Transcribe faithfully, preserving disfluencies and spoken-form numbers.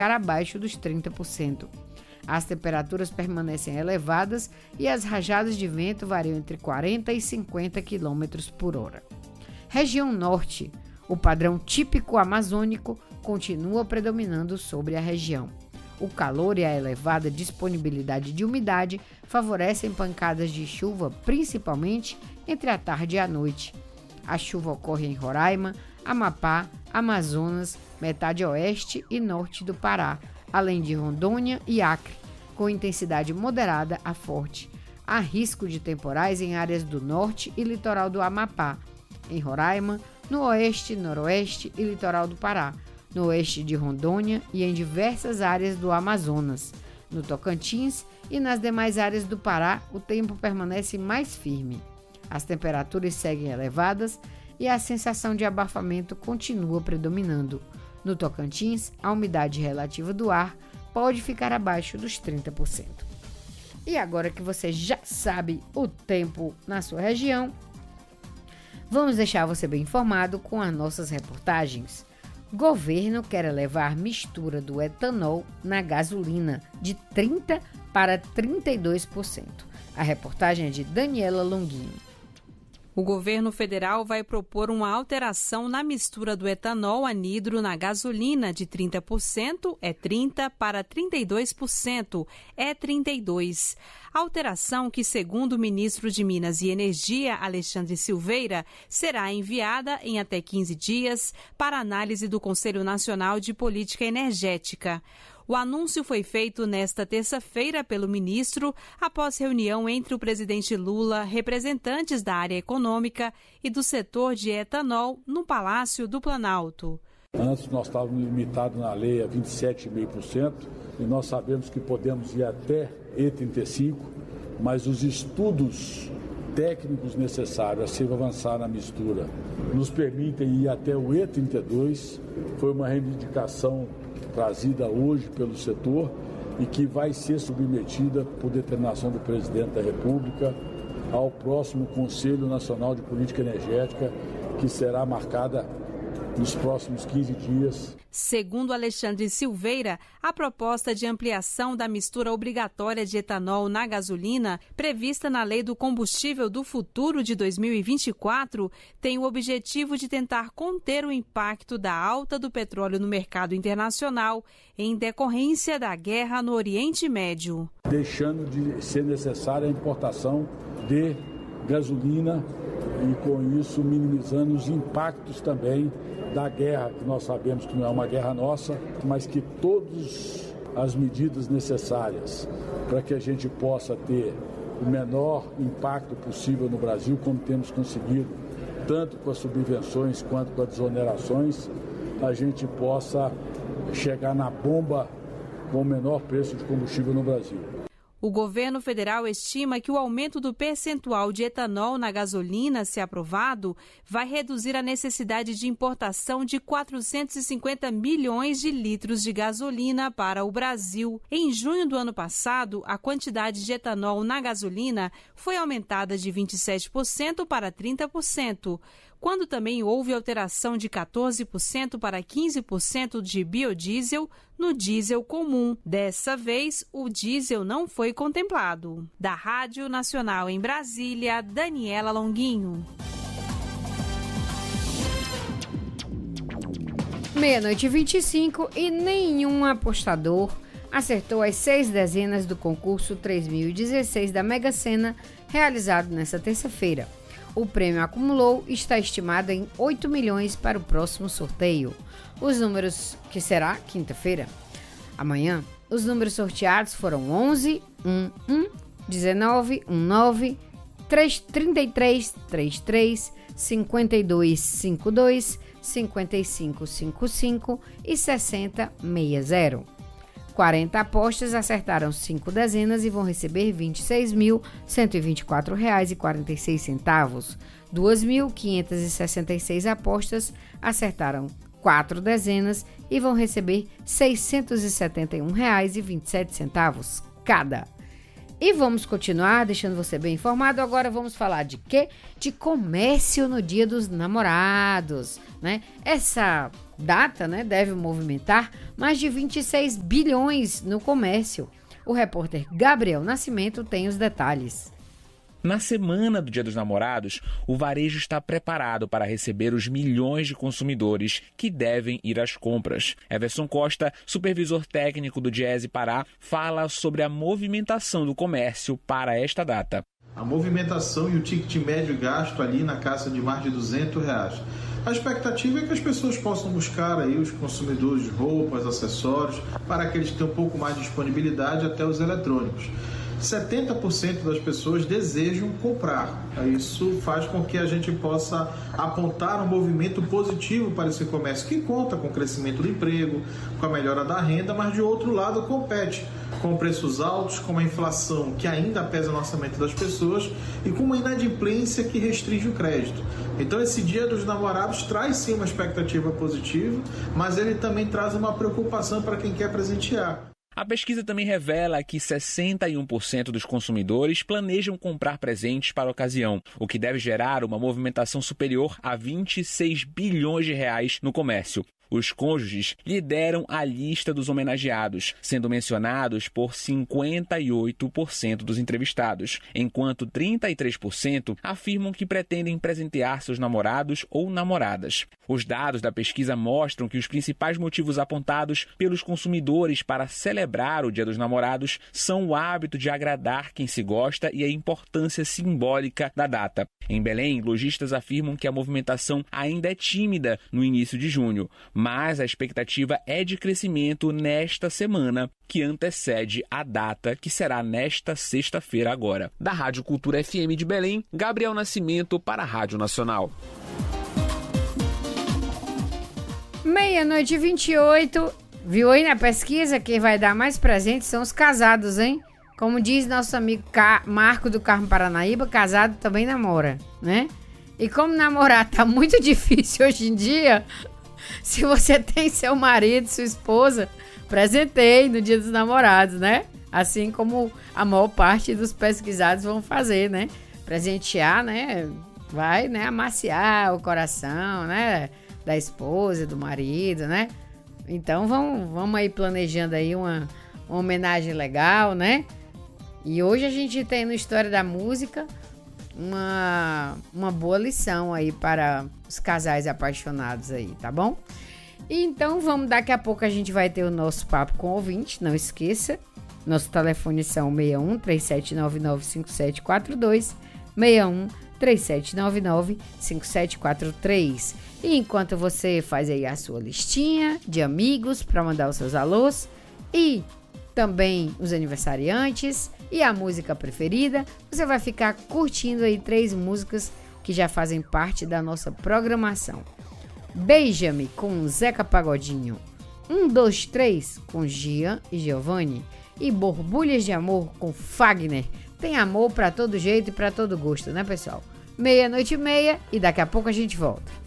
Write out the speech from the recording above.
abaixo dos trinta por cento. As temperaturas permanecem elevadas e as rajadas de vento variam entre quarenta e cinquenta quilômetros por hora. Região Norte. O padrão típico amazônico continua predominando sobre a região. O calor e a elevada disponibilidade de umidade favorecem pancadas de chuva, principalmente entre a tarde e a noite. A chuva ocorre em Roraima, Amapá, Amazonas, metade oeste e norte do Pará, além de Rondônia e Acre, com intensidade moderada a forte. Há risco de temporais em áreas do norte e litoral do Amapá, em Roraima, no oeste, noroeste e litoral do Pará, no oeste de Rondônia e em diversas áreas do Amazonas. No Tocantins e nas demais áreas do Pará, o tempo permanece mais firme. As temperaturas seguem elevadas e a sensação de abafamento continua predominando. No Tocantins, a umidade relativa do ar pode ficar abaixo dos trinta por cento. E agora que você já sabe o tempo na sua região, vamos deixar você bem informado com as nossas reportagens. Governo quer elevar mistura do etanol na gasolina de trinta por cento para trinta e dois por cento. A reportagem é de Daniela Longuinho. O governo federal vai propor uma alteração na mistura do etanol anidro na gasolina de trinta por cento, é trinta, para trinta e dois por cento, é trinta e dois. Alteração que, segundo o ministro de Minas e Energia, Alexandre Silveira, será enviada em até quinze dias para análise do Conselho Nacional de Política Energética. O anúncio foi feito nesta terça-feira pelo ministro após reunião entre o presidente Lula, representantes da área econômica e do setor de etanol no Palácio do Planalto. Antes nós estávamos limitados na lei a vinte e sete vírgula cinco por cento e nós sabemos que podemos ir até E trinta e cinco, mas os estudos técnicos necessários a se avançar na mistura nos permitem ir até o E trinta e dois. Foi uma reivindicação trazida hoje pelo setor e que vai ser submetida por determinação do presidente da República ao próximo Conselho Nacional de Política Energética, que será marcada nos próximos quinze dias. Segundo Alexandre Silveira, a proposta de ampliação da mistura obrigatória de etanol na gasolina, prevista na Lei do Combustível do Futuro de dois mil e vinte e quatro, tem o objetivo de tentar conter o impacto da alta do petróleo no mercado internacional em decorrência da guerra no Oriente Médio. Deixando de ser necessária a importação de gasolina e, com isso, minimizando os impactos também da guerra, que nós sabemos que não é uma guerra nossa, mas que todas as medidas necessárias para que a gente possa ter o menor impacto possível no Brasil, como temos conseguido, tanto com as subvenções quanto com as desonerações, a gente possa chegar na bomba com o menor preço de combustível no Brasil. O governo federal estima que o aumento do percentual de etanol na gasolina, se aprovado, vai reduzir a necessidade de importação de quatrocentos e cinquenta milhões de litros de gasolina para o Brasil. Em junho do ano passado, a quantidade de etanol na gasolina foi aumentada de vinte e sete por cento para trinta por cento. Quando também houve alteração de quatorze por cento para quinze por cento de biodiesel no diesel comum. Dessa vez, o diesel não foi contemplado. Da Rádio Nacional em Brasília, Daniela Longuinho. Meia-noite e vinte e cinco e nenhum apostador acertou as seis dezenas do concurso três mil e dezesseis da Mega Sena, realizado nesta terça-feira. O prêmio acumulou e está estimado em oito milhões para o próximo sorteio. Os números, que será quinta-feira, amanhã, os números sorteados foram onze, um, um, dezenove, nove, trinta e três, trinta e três, cinquenta e dois, cinquenta e dois, cinquenta e cinco, cinquenta e cinco e sessenta, sessenta. quarenta apostas acertaram cinco dezenas e vão receber vinte e seis mil, cento e vinte e quatro reais e quarenta e seis centavos. duas mil, quinhentas e sessenta e seis apostas acertaram quatro dezenas e vão receber seiscentos e setenta e um reais e vinte e sete centavos cada. E vamos continuar deixando você bem informado. Agora vamos falar de quê? De comércio no Dia dos Namorados, né? Essa data, né, deve movimentar mais de vinte e seis bilhões no comércio. O repórter Gabriel Nascimento tem os detalhes. Na semana do Dia dos Namorados, o varejo está preparado para receber os milhões de consumidores que devem ir às compras. Everson Costa, supervisor técnico do Diese Pará, fala sobre a movimentação do comércio para esta data. A movimentação e o ticket médio gasto ali na casa de mais de duzentos reais. A expectativa é que as pessoas possam buscar aí os consumidores roupas, acessórios, para aqueles que têm um pouco mais de disponibilidade, até os eletrônicos. setenta por cento das pessoas desejam comprar. Isso faz com que a gente possa apontar um movimento positivo para esse comércio, que conta com o crescimento do emprego, com a melhora da renda, mas de outro lado compete com preços altos, com uma inflação que ainda pesa no orçamento das pessoas e com uma inadimplência que restringe o crédito. Então esse Dia dos Namorados traz sim uma expectativa positiva, mas ele também traz uma preocupação para quem quer presentear. A pesquisa também revela que sessenta e um por cento dos consumidores planejam comprar presentes para a ocasião, o que deve gerar uma movimentação superior a vinte e seis bilhões de reais no comércio. Os cônjuges lideram a lista dos homenageados, sendo mencionados por cinquenta e oito por cento dos entrevistados, enquanto trinta e três por cento afirmam que pretendem presentear seus namorados ou namoradas. Os dados da pesquisa mostram que os principais motivos apontados pelos consumidores para celebrar o Dia dos Namorados são o hábito de agradar quem se gosta e a importância simbólica da data. Em Belém, lojistas afirmam que a movimentação ainda é tímida no início de junho, mas a expectativa é de crescimento nesta semana, que antecede a data, que será nesta sexta-feira agora. Da Rádio Cultura F M de Belém, Gabriel Nascimento para a Rádio Nacional. Meia-noite e vinte e oito. Viu aí na pesquisa? Quem vai dar mais presentes são os casados, hein? Como diz nosso amigo Marco do Carmo Paranaíba, casado também namora, né? E como namorar tá muito difícil hoje em dia, se você tem seu marido, sua esposa, presenteie no Dia dos Namorados, né? Assim como a maior parte dos pesquisados vão fazer, né? Presentear, né? Vai, né? Amaciar o coração, né? Da esposa, do marido, né? Então vamos, vamos aí planejando aí uma, uma homenagem legal, né? E hoje a gente tem no História da Música uma, uma boa lição aí para os casais apaixonados aí, tá bom? E então vamos, daqui a pouco a gente vai ter o nosso papo com o ouvinte, não esqueça. Nosso telefone são seis um, três sete nove nove, cinco sete quatro dois, seis um, três sete nove nove, cinco sete quatro três. E enquanto você faz aí a sua listinha de amigos para mandar os seus alôs e também os aniversariantes e a música preferida, você vai ficar curtindo aí três músicas que já fazem parte da nossa programação. Beija-me com Zeca Pagodinho, um, dois, três com Gian e Giovanni e Borbulhas de Amor com Fagner. Tem amor para todo jeito e para todo gosto, né, pessoal? Meia-noite e meia e daqui a pouco a gente volta.